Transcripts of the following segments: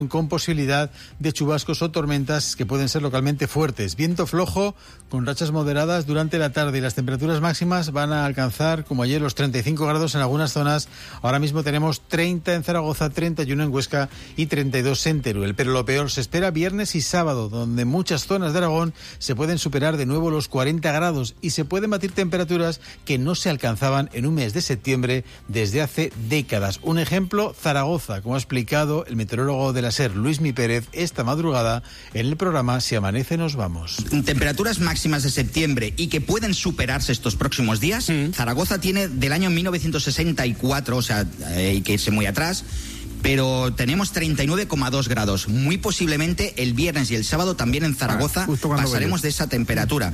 con posibilidad de chubascos o tormentas que pueden ser localmente fuertes. Viento flojo con rachas moderadas durante la tarde y las temperaturas máximas van a alcanzar, como ayer, los 35 grados en algunas zonas. Ahora mismo tenemos 30 en Zaragoza, 31 en Huesca y 32 en Teruel. Pero lo peor se espera viernes y sábado, donde muchas zonas de Aragón se pueden superar de nuevo los 40 grados y se pueden batir temperaturas que no se alcanzaban en un mes de septiembre desde hace décadas. Un ejemplo, Zaragoza, como ha explicado el meteorólogo de la SER, Luismi Pérez, esta madrugada en el programa Si Amanece Nos Vamos. Temperaturas máximas de septiembre y que pueden superarse estos próximos días. Zaragoza tiene del año 1964, o sea, hay que irse muy atrás, pero tenemos 39,2 grados. Muy posiblemente el viernes y el sábado también en Zaragoza pasaremos de esa temperatura.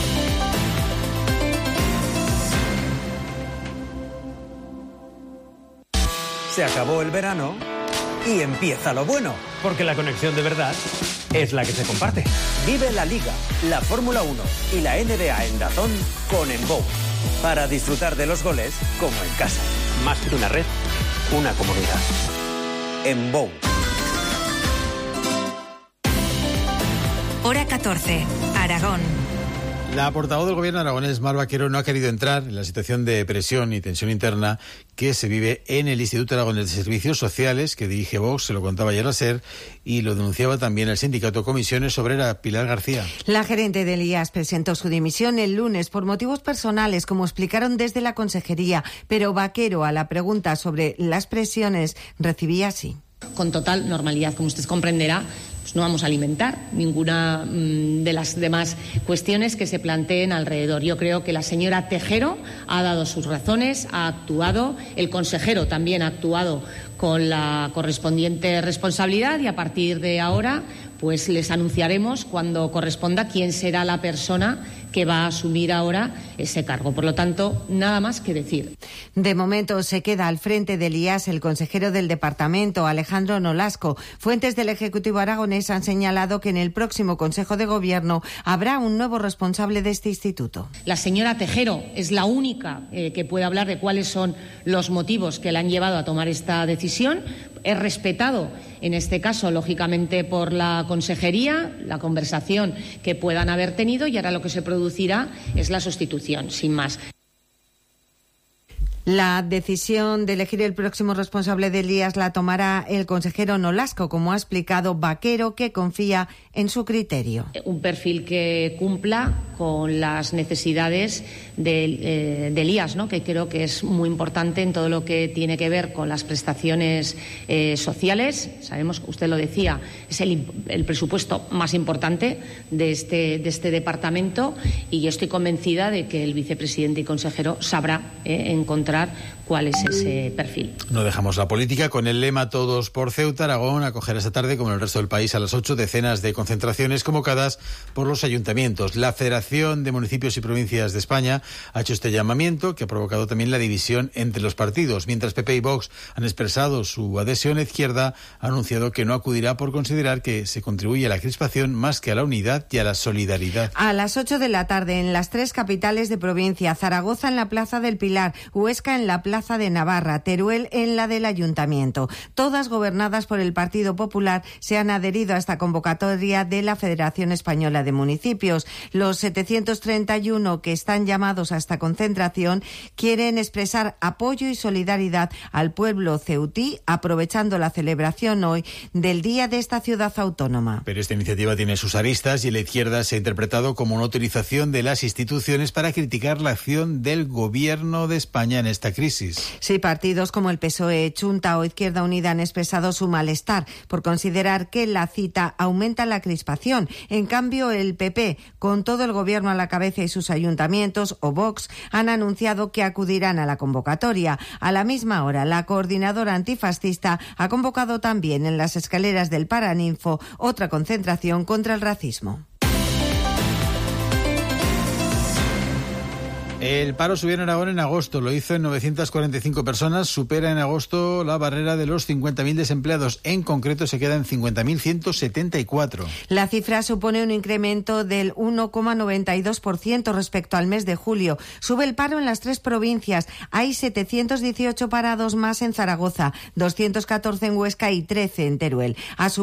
Se acabó el verano y empieza lo bueno, porque la conexión de verdad es la que se comparte. Vive la Liga, la Fórmula 1 y la NBA en DAZN con Embow, para disfrutar de los goles como en casa. Más que una red, una comunidad. Embow. Hora 14, Aragón. La portavoz del gobierno aragonés, Mar Vaquero, no ha querido entrar en la situación de presión y tensión interna que se vive en el Instituto Aragonés de Servicios Sociales, que dirige Vox, se lo contaba ayer la SER, y lo denunciaba también el sindicato Comisiones Obreras, Pilar García. La gerente del IAS presentó su dimisión el lunes por motivos personales, como explicaron desde la consejería, pero Vaquero, a la pregunta sobre las presiones, recibía así. Con total normalidad, como usted comprenderá, pues no vamos a alimentar ninguna de las demás cuestiones que se planteen alrededor. Yo creo que la señora Tejero ha dado sus razones, ha actuado, el consejero también ha actuado con la correspondiente responsabilidad y a partir de ahora pues les anunciaremos cuando corresponda quién será la persona que va a asumir ahora ese cargo. Por lo tanto, nada más que decir. De momento se queda al frente del IAS el consejero del departamento, Alejandro Nolasco. Fuentes del Ejecutivo aragonés han señalado que en el próximo Consejo de Gobierno habrá un nuevo responsable de este instituto. La señora Tejero es la única que puede hablar de cuáles son los motivos que la han llevado a tomar esta decisión. He respetado, en este caso, lógicamente, por la consejería, la conversación que puedan haber tenido y ahora lo que se producirá es la sustitución, sin más. La decisión de elegir el próximo responsable del IAS la tomará el consejero Nolasco, como ha explicado Vaquero, que confía en su criterio. Un perfil que cumpla con las necesidades del IAS, ¿no? Que creo que es muy importante en todo lo que tiene que ver con las prestaciones sociales. Sabemos, usted lo decía, es el presupuesto más importante de este departamento y yo estoy convencida de que el vicepresidente y consejero sabrá encontrar cuál es ese perfil. No dejamos la política. Con el lema Todos por Ceuta, Aragón acogerá esta tarde, como en el resto del país, a las 8 decenas de concentraciones convocadas por los ayuntamientos. La Federación de Municipios y Provincias de España ha hecho este llamamiento, que ha provocado también la división entre los partidos. Mientras PP y Vox han expresado su adhesión, la izquierda ha anunciado que no acudirá por considerar que se contribuye a la crispación más que a la unidad y a la solidaridad. A las 8 de la tarde, en las 3 capitales de provincia, Zaragoza en la Plaza del Pilar, Huesca en la Plaza de Navarra, Teruel en la del Ayuntamiento. Todas gobernadas por el Partido Popular se han adherido a esta convocatoria de la Federación Española de Municipios. Los 731 que están llamados a esta concentración quieren expresar apoyo y solidaridad al pueblo ceutí, aprovechando la celebración hoy del Día de esta ciudad autónoma. Pero esta iniciativa tiene sus aristas y la izquierda se ha interpretado como una utilización de las instituciones para criticar la acción del Gobierno de España en esta crisis. Sí, partidos como el PSOE, Chunta o Izquierda Unida han expresado su malestar por considerar que la cita aumenta la crispación. En cambio, el PP, con todo el gobierno a la cabeza y sus ayuntamientos, o Vox, han anunciado que acudirán a la convocatoria. A la misma hora, la coordinadora antifascista ha convocado también en las escaleras del Paraninfo otra concentración contra el racismo. El paro subió en Aragón en agosto, lo hizo en 945 personas, supera en agosto la barrera de los 50.000 desempleados. En concreto se queda en 50.174. La cifra supone un incremento del 1,92% respecto al mes de julio. Sube el paro en las 3 provincias. Hay 718 parados más en Zaragoza, 214 en Huesca y 13 en Teruel.